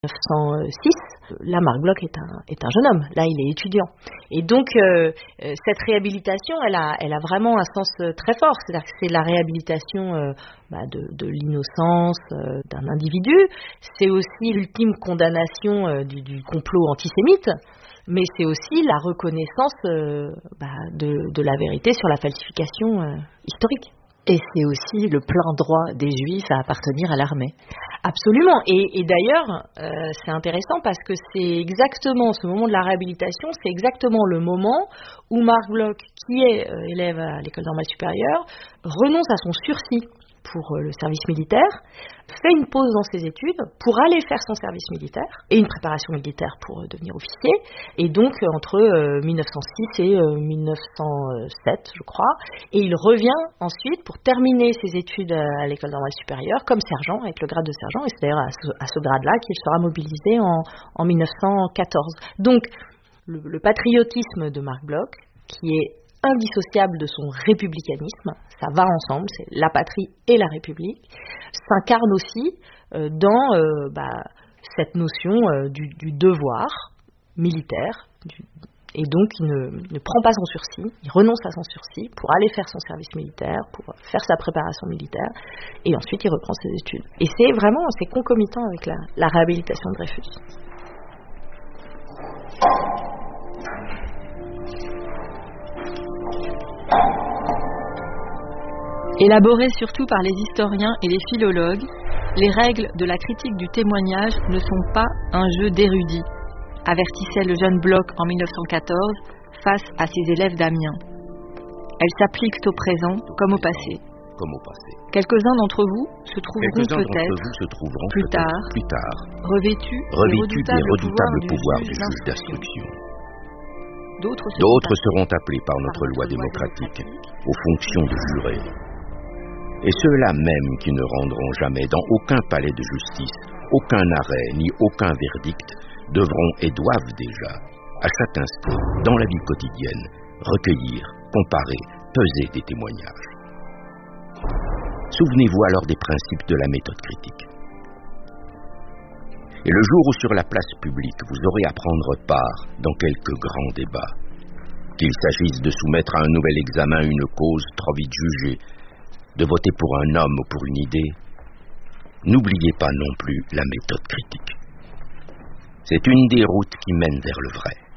1906, là Marc Bloch est un jeune homme, là il est étudiant. Et donc cette réhabilitation, elle a vraiment un sens très fort, c'est-à-dire que c'est la réhabilitation de l'innocence d'un individu, c'est aussi l'ultime condamnation du complot antisémite, mais c'est aussi la reconnaissance de la vérité sur la falsification historique. Et c'est aussi le plein droit des Juifs à appartenir à l'armée. Absolument. Et d'ailleurs, c'est intéressant parce que c'est exactement ce moment de la réhabilitation, c'est exactement le moment où Marc Bloch, qui est élève à l'École normale supérieure, renonce à son sursis pour le service militaire, fait une pause dans ses études pour aller faire son service militaire et une préparation militaire pour devenir officier. Et donc, entre 1906 et 1907, je crois, et il revient ensuite pour terminer ses études à l'École normale supérieure comme sergent, avec le grade de sergent, et c'est d'ailleurs à ce grade-là qu'il sera mobilisé en 1914. Donc, le patriotisme de Marc Bloch, qui est indissociable de son républicanisme, ça va ensemble, c'est la patrie et la République, s'incarne aussi dans cette notion du devoir militaire, et donc il ne prend pas son sursis, il renonce à son sursis pour aller faire son service militaire, pour faire sa préparation militaire, et ensuite il reprend ses études. Et c'est concomitant avec la réhabilitation de Dreyfus. Élaborées surtout par les historiens et les philologues, les règles de la critique du témoignage ne sont pas un jeu d'érudits, avertissait le jeune Bloch en 1914 face à ses élèves d'Amiens. Elles s'appliquent au présent comme au passé. Quelques-uns d'entre vous se trouveront peut-être plus tard revêtus des redoutables pouvoirs du juge d'instruction. D'autres seront appelés par notre loi démocratique aux fonctions de jurés. Et ceux-là même qui ne rendront jamais dans aucun palais de justice, aucun arrêt ni aucun verdict, devront et doivent déjà, à chaque instant, dans la vie quotidienne, recueillir, comparer, peser des témoignages. Souvenez-vous alors des principes de la méthode critique. Et le jour où sur la place publique vous aurez à prendre part dans quelques grands débats, qu'il s'agisse de soumettre à un nouvel examen une cause trop vite jugée, de voter pour un homme ou pour une idée, n'oubliez pas non plus la méthode critique. C'est une des routes qui mène vers le vrai.